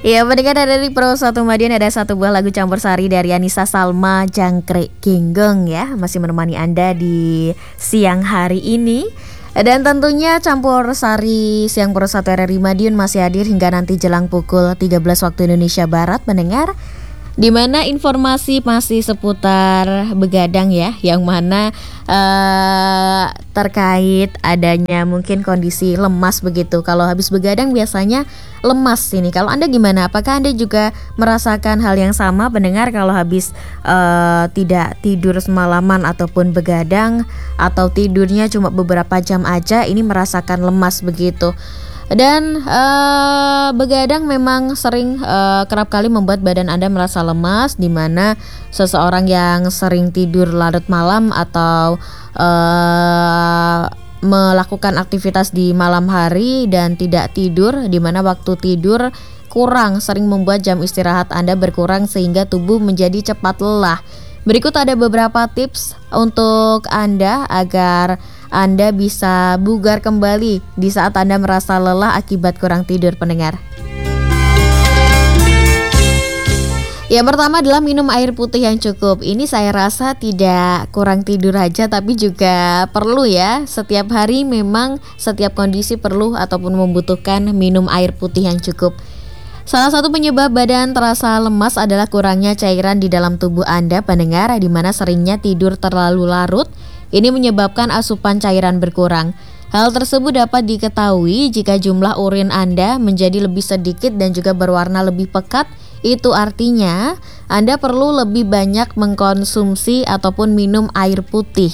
Ya, pendengar dari Pro 1 Madiun ada satu buah lagu campur sari dari Anissa Salma Jangkrik Kinggeng ya, masih menemani Anda di siang hari ini. Dan tentunya campur sari siang Pro 1 RRI Madiun masih hadir hingga nanti jelang pukul 13 waktu Indonesia Barat, pendengar. Di mana informasi masih seputar begadang ya, yang mana terkait adanya mungkin kondisi lemas begitu. Kalau habis begadang biasanya lemas ini. Kalau Anda gimana? Apakah Anda juga merasakan hal yang sama, pendengar? Kalau habis tidak tidur semalaman ataupun begadang atau tidurnya cuma beberapa jam aja, ini merasakan lemas begitu. Dan begadang memang sering kerap kali membuat badan Anda merasa lemas, di mana seseorang yang sering tidur larut malam atau melakukan aktivitas di malam hari dan tidak tidur, di mana waktu tidur kurang, sering membuat jam istirahat Anda berkurang sehingga tubuh menjadi cepat lelah. Berikut ada beberapa tips untuk Anda agar Anda bisa bugar kembali di saat Anda merasa lelah akibat kurang tidur, pendengar. Yang pertama adalah minum air putih yang cukup. Ini saya rasa tidak kurang tidur aja, tapi juga perlu ya. Setiap hari memang setiap kondisi perlu ataupun membutuhkan minum air putih yang cukup. Salah satu penyebab badan terasa lemas adalah kurangnya cairan di dalam tubuh Anda, pendengar, di mana seringnya tidur terlalu larut. Ini menyebabkan asupan cairan berkurang. Hal tersebut dapat diketahui jika jumlah urin Anda menjadi lebih sedikit dan juga berwarna lebih pekat. Itu artinya Anda perlu lebih banyak mengkonsumsi ataupun minum air putih.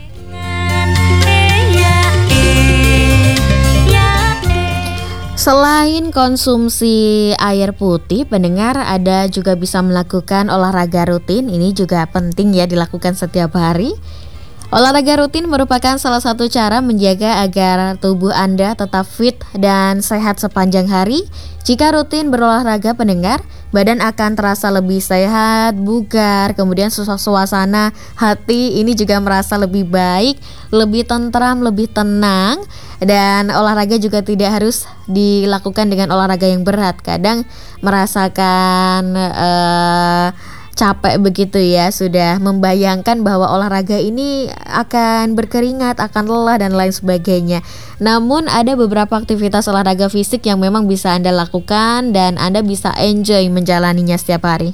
Selain konsumsi air putih, pendengar, ada juga bisa melakukan olahraga rutin. Ini juga penting ya dilakukan setiap hari. Olahraga rutin merupakan salah satu cara menjaga agar tubuh Anda tetap fit dan sehat sepanjang hari. Jika rutin berolahraga, pendengar, badan akan terasa lebih sehat, bugar, kemudian suasana hati ini juga merasa lebih baik, lebih tentram, lebih tenang. Dan olahraga juga tidak harus dilakukan dengan olahraga yang berat. Kadang merasakan capek begitu ya, sudah membayangkan bahwa olahraga ini akan berkeringat, akan lelah dan lain sebagainya. Namun ada beberapa aktivitas olahraga fisik yang memang bisa Anda lakukan dan Anda bisa enjoy menjalaninya setiap hari.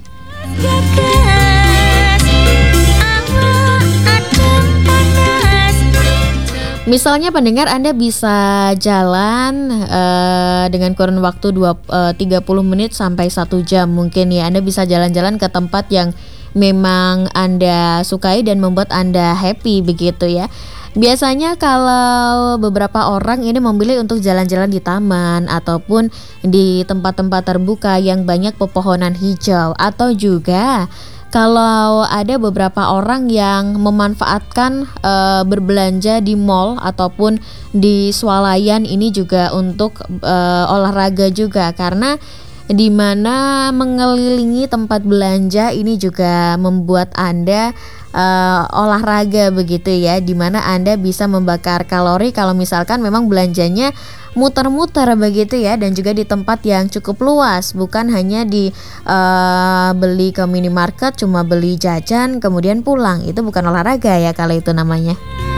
Misalnya pendengar, Anda bisa jalan dengan kurun waktu 30 menit sampai 1 jam mungkin ya. Anda bisa jalan-jalan ke tempat yang memang Anda sukai dan membuat Anda happy begitu ya. Biasanya kalau beberapa orang ini memilih untuk jalan-jalan di taman ataupun di tempat-tempat terbuka yang banyak pepohonan hijau, atau juga kalau ada beberapa orang yang memanfaatkan berbelanja di mall ataupun di swalayan, ini juga untuk olahraga juga, karena di mana mengelilingi tempat belanja ini juga membuat Anda olahraga begitu ya, di mana Anda bisa membakar kalori kalau misalkan memang belanjanya muter-muter begitu ya, dan juga di tempat yang cukup luas, bukan hanya di beli ke minimarket cuma beli jajan kemudian pulang. Itu bukan olahraga ya kalau itu namanya.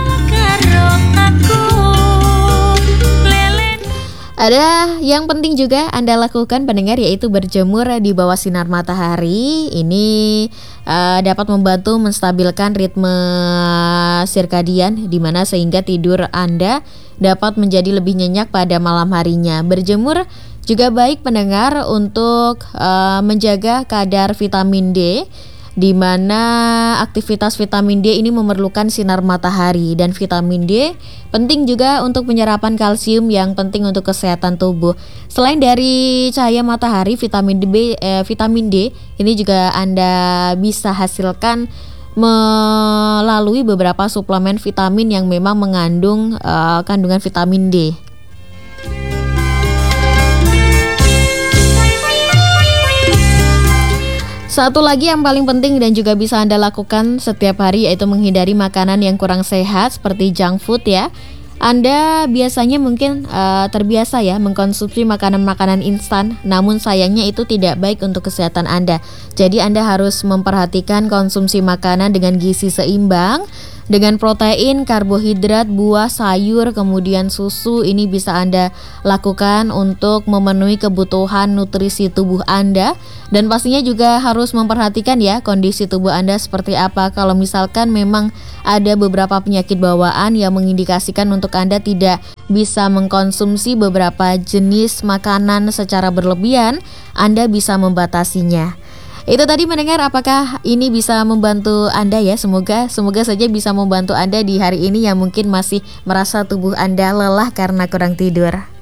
Ada yang penting juga Anda lakukan, pendengar, yaitu berjemur di bawah sinar matahari. Ini dapat membantu menstabilkan ritme sirkadian, di mana sehingga tidur Anda dapat menjadi lebih nyenyak pada malam harinya. Berjemur juga baik, pendengar, untuk menjaga kadar vitamin D, di mana aktivitas vitamin D ini memerlukan sinar matahari, dan vitamin D penting juga untuk penyerapan kalsium yang penting untuk kesehatan tubuh. Selain dari cahaya matahari, vitamin D ini juga Anda bisa hasilkan melalui beberapa suplemen vitamin yang memang mengandung kandungan vitamin D. Satu lagi yang paling penting dan juga bisa Anda lakukan setiap hari, yaitu menghindari makanan yang kurang sehat seperti junk food ya. Anda biasanya mungkin terbiasa ya mengkonsumsi makanan-makanan instan, namun sayangnya itu tidak baik untuk kesehatan Anda. Jadi Anda harus memperhatikan konsumsi makanan dengan gizi seimbang, dengan protein, karbohidrat, buah, sayur, kemudian susu. Ini bisa Anda lakukan untuk memenuhi kebutuhan nutrisi tubuh Anda. Dan pastinya juga harus memperhatikan ya kondisi tubuh Anda seperti apa. Kalau misalkan memang ada beberapa penyakit bawaan yang mengindikasikan untuk Anda tidak bisa mengkonsumsi beberapa jenis makanan secara berlebihan, Anda bisa membatasinya. Itu tadi mendengar, apakah ini bisa membantu Anda ya? Semoga saja bisa membantu Anda di hari ini yang mungkin masih merasa tubuh Anda lelah karena kurang tidur.